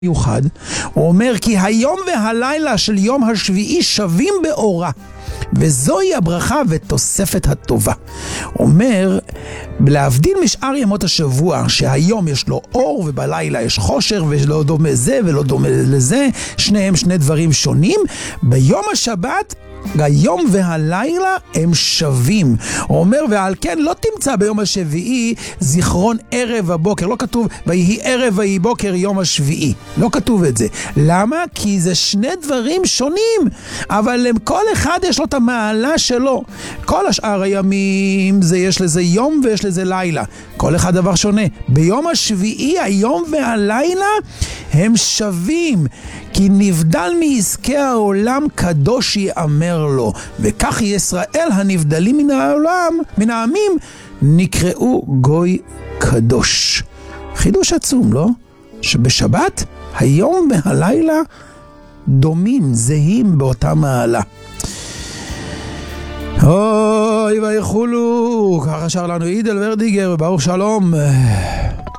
מיוחד, הוא אומר כי היום והלילה של יום השביעי שווים באורה, וזוהי הברכה ותוספת הטובה. הוא אומר, להבדיל משאר ימות השבוע, שהיום יש לו אור ובלילה יש חושר, ולא דומה זה ולא דומה לזה, שניהם שני דברים שונים, ביום השבת היום והלילה הם שווים. הוא אומר, ועל כן לא תמצא ביום השביעי זיכרון ערב הבוקר. לא כתוב ויהי ערב ויהי בוקר יום השביעי. לא כתוב את זה. למה? כי זה שני דברים שונים, אבל כל אחד יש לו את המעלה שלו. כל השאר הימים זה יש לזה יום ויש לזה לילה. כל אחד דבר שונה. ביום השביעי היום והלילה הם שווים, כי נבדל מעסקי העולם קדוש יאמר לו, וכך ישראל הנבדלים מן העולם, מן העמים, נקראו גוי קדוש. חידוש עצום, לא? שבשבת היום והלילה דומים, זהים באותה מעלה. אוי ויחולו, ככה שר לנו עידל ורדיגר, וברוך שלום.